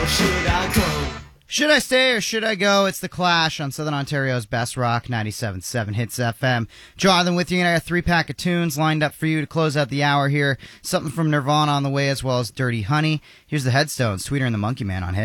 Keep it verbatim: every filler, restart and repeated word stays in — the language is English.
Should I go? Should I stay or should I go? It's The Clash on Southern Ontario's Best Rock, ninety-seven point seven Hits F M. Jonathan with you, and I got a three-pack of tunes lined up for you to close out the hour here. Something from Nirvana on the way, as well as Dirty Honey. Here's the Headstones, Sweeter and the Monkey Man on Hits.